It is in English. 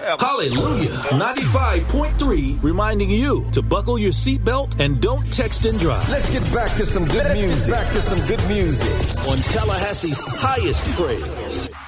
Hallelujah 95.3, reminding you to buckle your seatbelt and don't text and drive. Let's get back to some good music. On Tallahassee's highest praise.